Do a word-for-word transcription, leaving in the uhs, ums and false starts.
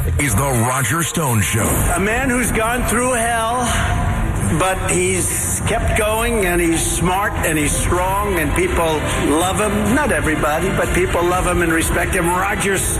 is the Roger Stone Show. A man who's gone through hell, but he's kept going, and he's smart, and he's strong, and people love him. Not everybody, but people love him and respect him. Roger